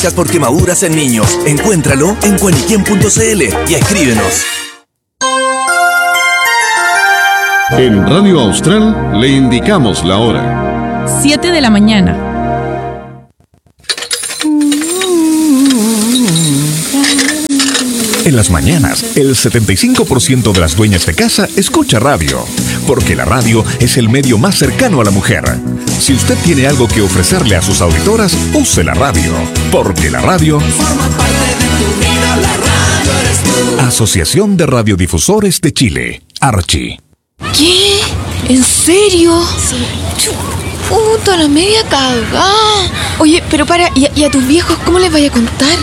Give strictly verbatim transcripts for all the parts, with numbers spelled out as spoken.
por quemaduras en niños. Encuéntralo en cuaniquien punto cl y escríbenos. En Radio Austral le indicamos la hora. siete de la mañana. En las mañanas, el setenta y cinco por ciento de las dueñas de casa escucha radio, porque la radio es el medio más cercano a la mujer. Si usted tiene algo que ofrecerle a sus auditoras, use la radio, porque la radio forma parte de tu vida, la radio eres tú. Asociación de Radiodifusores de Chile, Archi. ¿Qué? ¿En serio? Sí. Puta, la media cagada. Oye, pero para, ¿y a, y a tus viejos cómo les vaya a contar?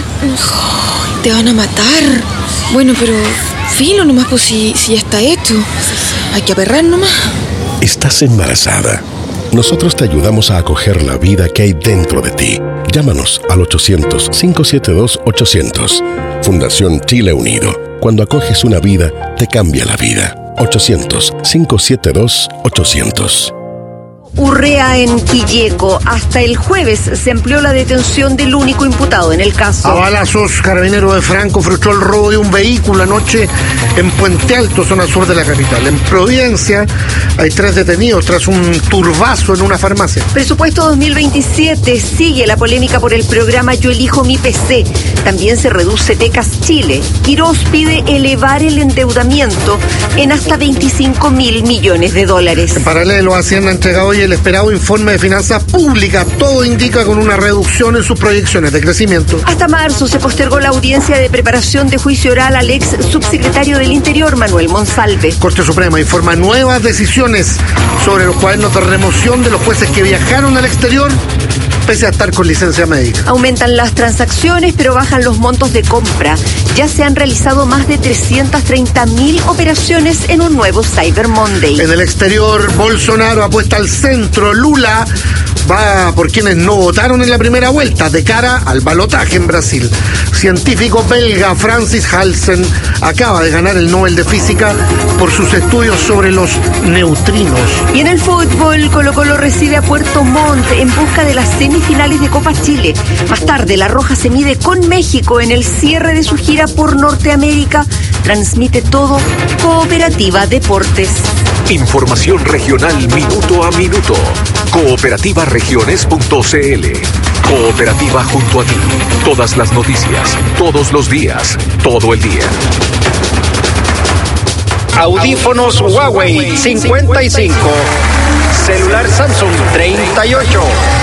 Oh, te van a matar. Bueno, pero filo nomás, pues si, si ya está hecho. Hay que aperrar nomás. Estás embarazada. Nosotros te ayudamos a acoger la vida que hay dentro de ti. Llámanos al ochocientos, cinco siete dos, ochocientos. Fundación Chile Unido. Cuando acoges una vida, te cambia la vida. ochocientos, cinco siete dos, ochocientos. Urrea en Quilleco. Hasta el jueves se amplió la detención del único imputado en el caso. A balazos, Carabineros de Franco frustró el robo de un vehículo anoche en Puente Alto, zona sur de la capital. En Providencia hay tres detenidos tras un turbazo en una farmacia. Presupuesto dos mil veintisiete. Sigue la polémica por el programa Yo Elijo Mi P C. También se reduce Tecas Chile. Quirós pide elevar el endeudamiento en hasta veinticinco mil millones de dólares. En paralelo, Hacienda ha entregado hoy el esperado informe de finanzas públicas. Todo indica con una reducción en sus proyecciones de crecimiento. Hasta marzo se postergó la audiencia de preparación de juicio oral al ex subsecretario del Interior, Manuel Monsalve. Corte Suprema informa nuevas decisiones sobre los cuadernos de remoción de los jueces que viajaron al exterior pese a estar con licencia médica. Aumentan las transacciones, pero bajan los montos de compra. Ya se han realizado más de trescientas treinta mil operaciones en un nuevo Cyber Monday. En el exterior, Bolsonaro apuesta al centro. Lula va por quienes no votaron en la primera vuelta, de cara al balotaje en Brasil. Científico belga Francis Halsen acaba de ganar el Nobel de Física por sus estudios sobre los neutrinos. Y en el fútbol, Colo-Colo recibe a Puerto Montt en busca de las semifinales de Copa Chile. Más tarde, La Roja se mide con México en el cierre de su gira por Norteamérica. Transmite todo Cooperativa Deportes. Información regional minuto a minuto. cooperativa regiones punto cl. Cooperativa junto a ti. Todas las noticias, todos los días, todo el día. Audífonos Huawei cincuenta y cinco. Celular Samsung treinta y ocho.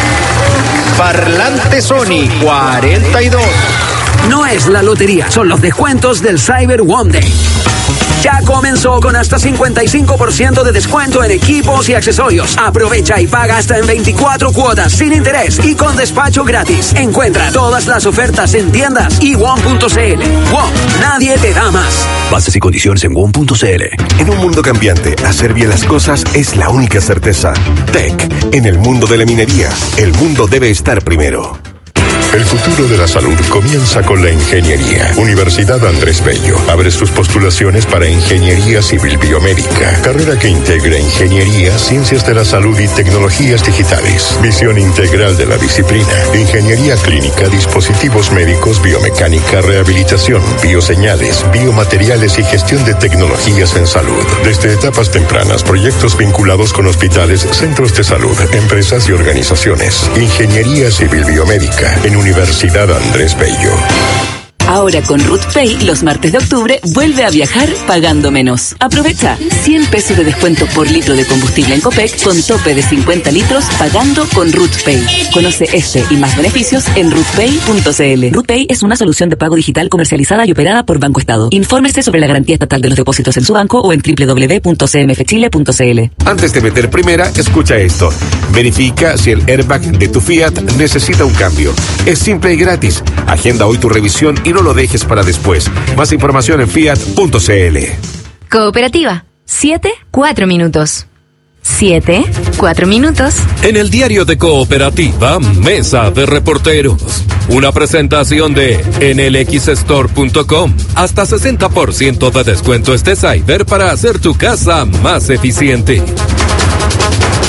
Parlante Sony cuarenta y dos. No es la lotería, son los descuentos del Cyber Monday. Ya comenzó con hasta cincuenta y cinco por ciento de descuento en equipos y accesorios. Aprovecha y paga hasta en veinticuatro cuotas sin interés y con despacho gratis. Encuentra todas las ofertas en tiendas y wom punto cl. WOM, nadie te da más. Bases y condiciones en wom punto cl. En un mundo cambiante, hacer bien las cosas es la única certeza. Tech, en el mundo de la minería, el mundo debe estar primero. El futuro de la salud comienza con la ingeniería. Universidad Andrés Bello abre sus postulaciones para Ingeniería Civil Biomédica, carrera que integra ingeniería, ciencias de la salud y tecnologías digitales. Visión integral de la disciplina. Ingeniería clínica, dispositivos médicos, biomecánica, rehabilitación, bioseñales, biomateriales y gestión de tecnologías en salud. Desde etapas tempranas, proyectos vinculados con hospitales, centros de salud, empresas y organizaciones. Ingeniería Civil Biomédica en Universidad Andrés Bello. Ahora con RootPay, los martes de octubre, vuelve a viajar pagando menos. Aprovecha cien pesos de descuento por litro de combustible en Copec con tope de cincuenta litros pagando con RootPay. Conoce este y más beneficios en rootpay punto cl. RootPay es una solución de pago digital comercializada y operada por Banco Estado. Infórmese sobre la garantía estatal de los depósitos en su banco o en doble u doble u doble u punto c m f chile punto c l. Antes de meter primera, escucha esto. Verifica si el airbag de tu Fiat necesita un cambio. Es simple y gratis. Agenda hoy tu revisión y no lo dejes para después. Más información en fiat punto cl. Cooperativa. Siete, cuatro minutos. Siete, cuatro minutos. En el diario de Cooperativa, Mesa de Reporteros. Una presentación de en el x store punto com. Hasta sesenta por ciento de descuento este cyber para hacer tu casa más eficiente.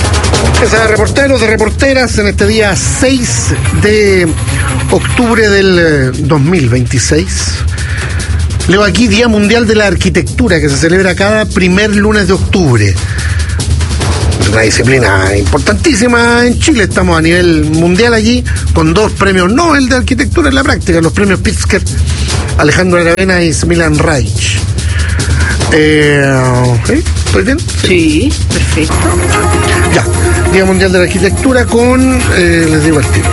Mesa de reporteros, de reporteras, en este día seis de octubre del dos mil veintiséis. Leo aquí Día Mundial de la Arquitectura, que se celebra cada primer lunes de octubre. Una disciplina importantísima en Chile. Estamos a nivel mundial allí con dos premios Nobel de Arquitectura en la práctica, los premios Pritzker, Alejandro Aravena y Milan Reich. Eh, ¿sí? ¿Estoy bien? Sí, perfecto. Ya, Día Mundial de la Arquitectura con, eh, les digo el tiro.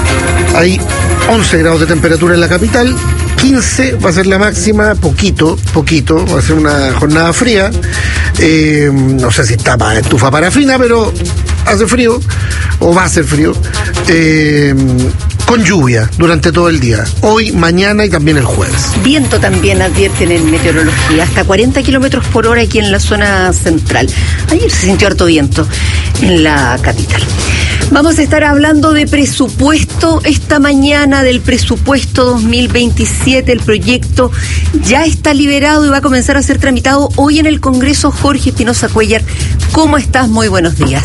Hay once grados de temperatura en la capital, quince va a ser la máxima, poquito, poquito, va a ser una jornada fría. Eh, no sé si está para estufa parafina, pero hace frío, o va a hacer frío. Eh, con lluvia durante todo el día, hoy, mañana y también el jueves. Viento también advierten en meteorología, hasta cuarenta kilómetros por hora aquí en la zona central. Ayer se sintió harto viento en la capital. Vamos a estar hablando de presupuesto esta mañana, del presupuesto dos mil veintisiete. El proyecto ya está liberado y va a comenzar a ser tramitado hoy en el Congreso. Jorge Espinosa Cuellar, ¿cómo estás? Muy buenos días.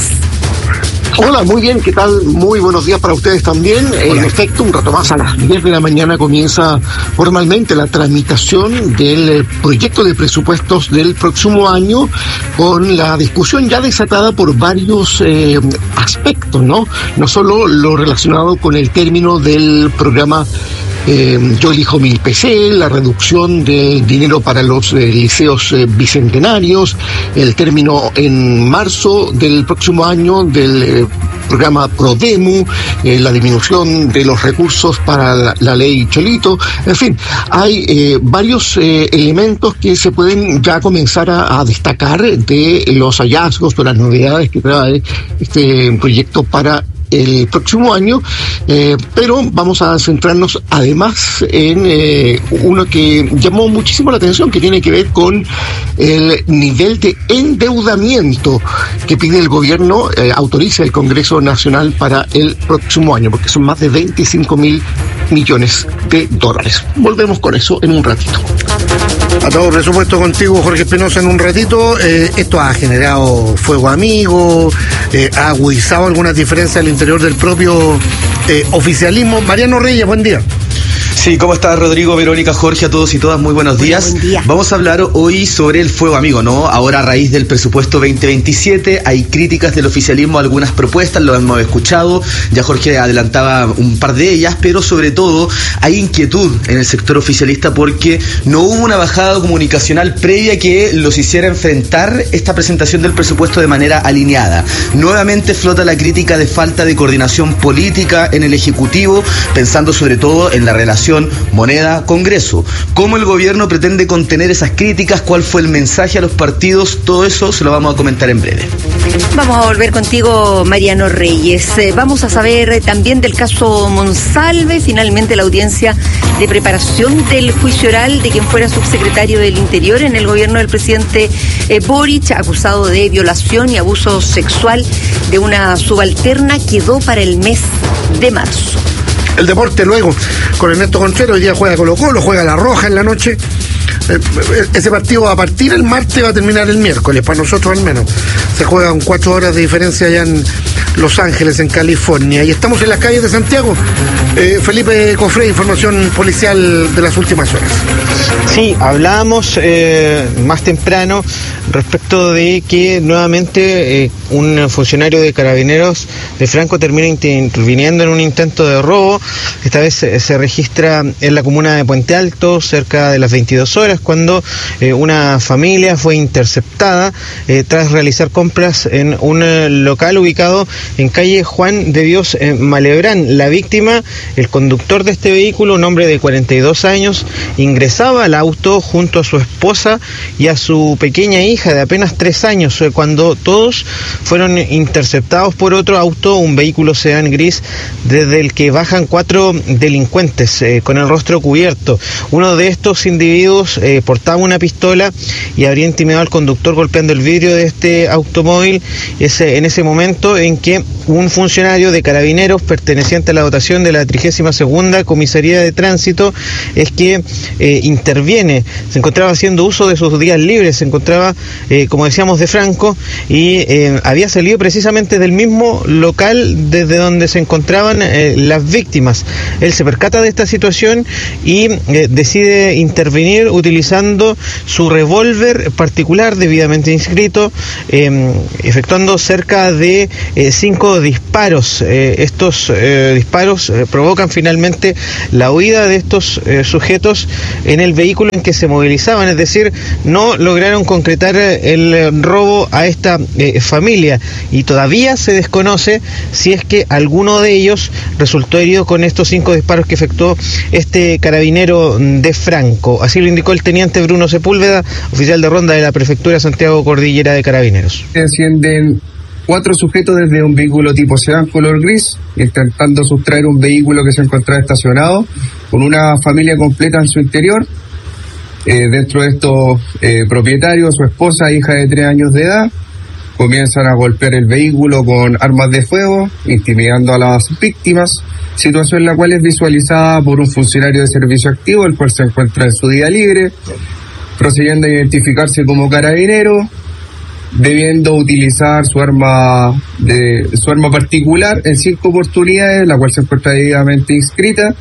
Hola, muy bien, ¿qué tal? Muy buenos días para ustedes también. Hola. En efecto, un rato más a las diez de la mañana comienza formalmente la tramitación del proyecto de presupuestos del próximo año, con la discusión ya desatada por varios eh, aspectos, ¿no? No solo lo relacionado con el término del programa Eh, Yo elijo mi P C, la reducción de dinero para los eh, liceos eh, bicentenarios, el término en marzo del próximo año del eh, programa Prodemu, eh, la disminución de los recursos para la, la ley Cholito. En fin, hay eh, varios eh, elementos que se pueden ya comenzar a, a destacar de los hallazgos, de las novedades que trae este proyecto para el próximo año, eh, pero vamos a centrarnos además en eh, uno que llamó muchísimo la atención, que tiene que ver con el nivel de endeudamiento que pide el gobierno, eh, autoriza el Congreso Nacional para el próximo año, porque son más de veinticinco mil millones de dólares. Volvemos con eso en un ratito. A todo presupuesto contigo, Jorge Espinosa, en un ratito. Eh, esto ha generado fuego amigo, eh, ha agudizado algunas diferencias al interior del propio eh, oficialismo. Mariano Reyes, buen día. Sí, ¿cómo estás, Rodrigo, Verónica, Jorge, a todos y todas? Muy buenos días. Buen día. Vamos a hablar hoy sobre el fuego amigo, ¿no? Ahora, a raíz del presupuesto veinte veintisiete, hay críticas del oficialismo a algunas propuestas, lo hemos escuchado, ya Jorge adelantaba un par de ellas, pero sobre todo hay inquietud en el sector oficialista porque no hubo una bajada comunicacional previa que los hiciera enfrentar esta presentación del presupuesto de manera alineada. Nuevamente flota la crítica de falta de coordinación política en el Ejecutivo, pensando sobre todo en la relación moneda-Congreso. ¿Cómo el gobierno pretende contener esas críticas? ¿Cuál fue el mensaje a los partidos? Todo eso se lo vamos a comentar en breve. Vamos a volver contigo, Mariano Reyes. Eh, vamos a saber también del caso Monsalve. Finalmente, la audiencia de preparación del juicio oral de quien fuera subsecretario del Interior en el gobierno del presidente eh, Boric, acusado de violación y abuso sexual de una subalterna, quedó para el mes de marzo. El deporte luego con Ernesto Contreras. Hoy día juega Colo Colo, juega La Roja en la noche. Eh, ese partido va a partir el martes, va a terminar el miércoles, para nosotros al menos. Se juegan cuatro horas de diferencia allá en Los Ángeles, en California. Y estamos en las calles de Santiago. Eh, Felipe Cofré, información policial de las últimas horas. Sí, hablábamos eh, más temprano respecto de que nuevamente eh, un funcionario de Carabineros de Franco termina interviniendo en un intento de robo. Esta vez eh, se registra en la comuna de Puente Alto, cerca de las veintidós horas, cuando eh, una familia fue interceptada eh, tras realizar compras en un eh, local ubicado en calle Juan de Dios en Malebrán. La víctima, el conductor de este vehículo, un hombre de cuarenta y dos años, ingresaba al auto junto a su esposa y a su pequeña hija de apenas tres años, eh, cuando todos fueron interceptados por otro auto, un vehículo sedán gris, desde el que bajan cuatro delincuentes eh, con el rostro cubierto. Uno de estos individuos eh, portaba una pistola y habría intimidado al conductor golpeando el vidrio de este automóvil. Es en ese momento en que que un funcionario de Carabineros perteneciente a la dotación de la trigésima segunda Comisaría de Tránsito es que eh, interviene, se encontraba haciendo uso de sus días libres, se encontraba, eh, como decíamos, de Franco, y eh, había salido precisamente del mismo local desde donde se encontraban eh, las víctimas. Él se percata de esta situación y eh, decide intervenir utilizando su revólver particular debidamente inscrito, eh, efectuando cerca de eh, cinco disparos. Eh, estos eh, disparos eh, provocan finalmente la huida de estos eh, sujetos en el vehículo en que se movilizaban, es decir, no lograron concretar el robo a esta eh, familia, y todavía se desconoce si es que alguno de ellos resultó herido con estos cinco disparos que efectuó este carabinero de Franco. Así lo indicó el teniente Bruno Sepúlveda, oficial de ronda de la Prefectura Santiago Cordillera de Carabineros. Encienden cuatro sujetos desde un vehículo tipo sedán color gris, intentando sustraer un vehículo que se encontraba estacionado con una familia completa en su interior. Eh, dentro de estos eh, propietarios, su esposa, hija de tres años de edad, comienzan a golpear el vehículo con armas de fuego, intimidando a las víctimas, situación la cual es visualizada por un funcionario de servicio activo, el cual se encuentra en su día libre, procediendo a identificarse como carabinero, debiendo utilizar su arma de su arma particular en cinco oportunidades, la cual se encuentra debidamente inscrita.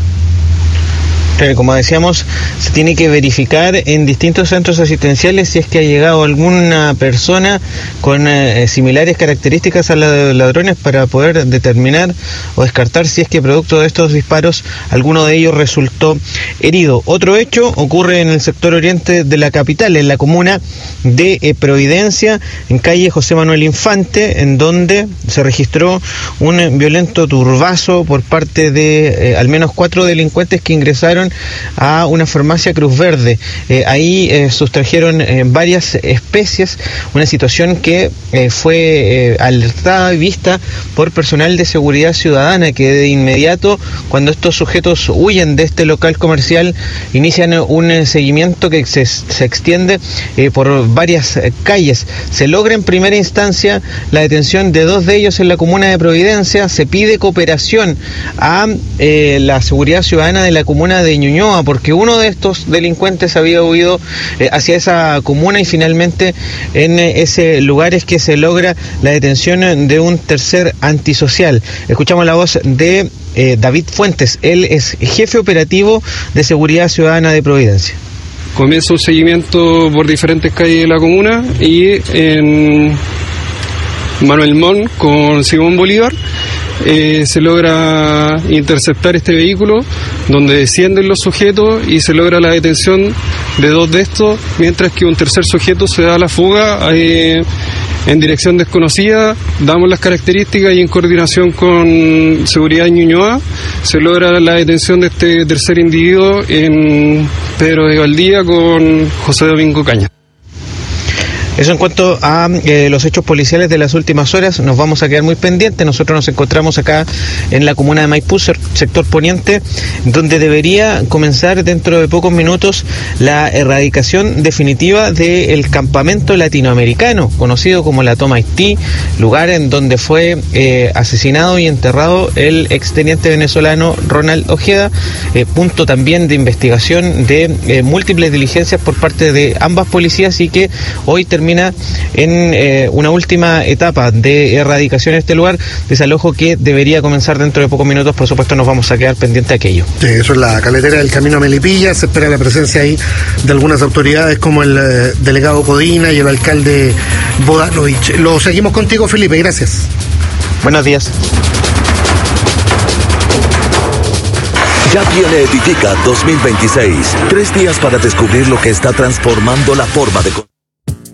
Como decíamos, se tiene que verificar en distintos centros asistenciales si es que ha llegado alguna persona con eh, similares características a la de los ladrones para poder determinar o descartar si es que producto de estos disparos alguno de ellos resultó herido. Otro hecho ocurre en el sector oriente de la capital, en la comuna de eh, Providencia, en calle José Manuel Infante, en donde se registró un eh, violento turbazo por parte de eh, al menos cuatro delincuentes que ingresaron a una farmacia Cruz Verde. Eh, ahí eh, sustrajeron eh, varias especies, una situación que eh, fue eh, alertada y vista por personal de seguridad ciudadana, que de inmediato, cuando estos sujetos huyen de este local comercial, inician un eh, seguimiento que se, se extiende eh, por varias eh, calles. Se logra en primera instancia la detención de dos de ellos en la comuna de Providencia. Se pide cooperación a eh, la seguridad ciudadana de la comuna de Ñuñoa, porque uno de estos delincuentes había huido eh, hacia esa comuna, y finalmente en eh, ese lugar es que se logra la detención de un tercer antisocial. Escuchamos la voz de eh, David Fuentes, él es jefe operativo de seguridad ciudadana de Providencia. Comienza un seguimiento por diferentes calles de la comuna y en Manuel Montt con Simón Bolívar Eh, se logra interceptar este vehículo, donde descienden los sujetos y se logra la detención de dos de estos, mientras que un tercer sujeto se da a la fuga eh, en dirección desconocida. Damos las características y en coordinación con Seguridad de Ñuñoa se logra la detención de este tercer individuo en Pedro de Valdía con José Domingo Caña. Eso en cuanto a eh, los hechos policiales de las últimas horas. Nos vamos a quedar muy pendientes. Nosotros nos encontramos acá en la comuna de Maipú, sector poniente, donde debería comenzar dentro de pocos minutos la erradicación definitiva del campamento latinoamericano, conocido como la Toma Haití, lugar en donde fue eh, asesinado y enterrado el exteniente venezolano Ronald Ojeda, eh, punto también de investigación de eh, múltiples diligencias por parte de ambas policías, y que hoy termina en eh, una última etapa de erradicación en este lugar, desalojo que debería comenzar dentro de pocos minutos. Por supuesto, nos vamos a quedar pendientes de aquello. Sí, eso es la carretera del camino a Melipilla. Se espera la presencia ahí de algunas autoridades como el eh, delegado Codina y el alcalde Bodanovich. Lo seguimos contigo, Felipe, gracias. Buenos días. Ya viene Edifica dos mil veintiséis. Tres días para descubrir lo que está transformando la forma de